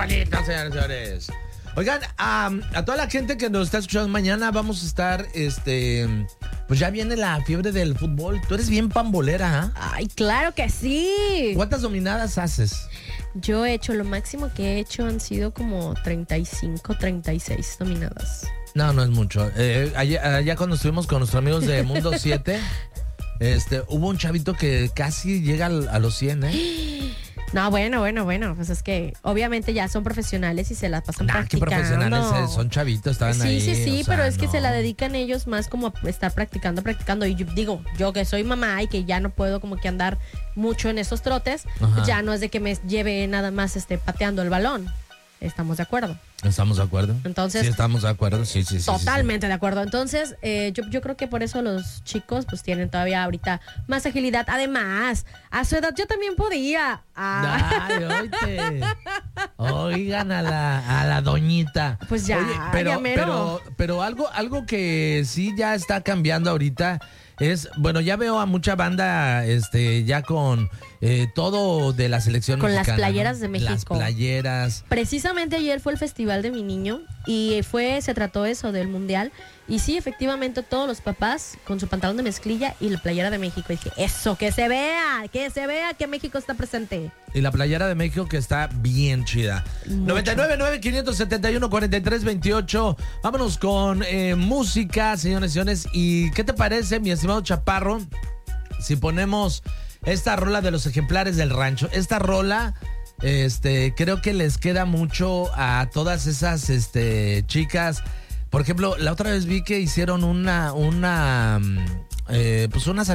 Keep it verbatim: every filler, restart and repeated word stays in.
bonito, señores, señores. Oigan, a, a toda la gente que nos está escuchando mañana vamos a estar, este, pues ya viene la fiebre del fútbol. Tú eres bien pambolera, ¿ah? Ay, claro que sí. ¿Cuántas dominadas haces? Yo he hecho, lo máximo que he hecho han sido como treinta y cinco, treinta y seis dominadas. No, no es mucho. Eh, allá, allá cuando estuvimos con nuestros amigos de Mundo siete, este, hubo un chavito que casi llega al- a los cien, ¿eh? No, bueno, bueno, bueno, pues es que obviamente ya son profesionales y se la pasan Nah, qué practicando. profesionales eh, son chavitos, estaban Sí, ahí. sí, sí, o pero sea, es que no. se la dedican ellos más como a estar practicando, practicando. Y yo digo, yo que soy mamá y que ya no puedo como que andar mucho en esos trotes, Ajá. ya no es de que me lleve nada más este pateando el balón. ¿Estamos de acuerdo? ¿Estamos de acuerdo? Entonces- Sí, estamos de acuerdo, sí, sí, sí. Totalmente de acuerdo. Entonces, eh, yo, yo creo que por eso los chicos pues tienen todavía ahorita más agilidad. Además, a su edad yo también podía. Ah. Ay, oíste. Oigan a la, a la doñita. Pues ya, pero, ya mero. pero, pero algo, algo que sí ya está cambiando ahorita es, bueno, ya veo a mucha banda, este, ya con eh, todo de la selección Con las mexicana, playeras ¿no? de México. Las playeras. Precisamente ayer fue el festival de mi niño y fue, se trató eso del mundial. Y sí, efectivamente, todos los papás con su pantalón de mezclilla y la playera de México. Y dije, eso, que se vea, que se vea que México está presente. Y la playera de México que está bien chida. Mucho. noventa y nueve, nueve, quinientos setenta y uno, cuarenta y tres, veintiocho. Vámonos con eh, música, señores y señores. ¿Y qué te parece, mi estimado Chaparro, si ponemos esta rola de los ejemplares del rancho? Esta rola, este, creo que les queda mucho a todas esas este, chicas. Por ejemplo, la otra vez vi que hicieron una, una, mm, eh, pues unas